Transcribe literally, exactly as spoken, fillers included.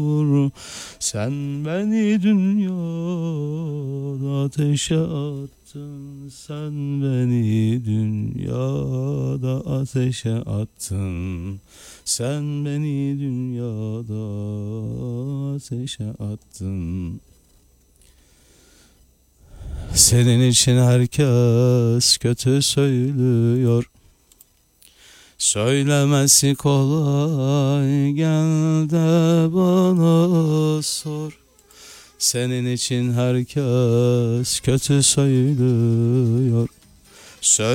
Sen beni dünyada ateşe attın, sen beni dünyada ateşe attın, sen beni dünyada ateşe attın. Senin için herkes kötü söylüyor, söylemesi kolay, gel de bana sor. Senin için herkes kötü söylüyor.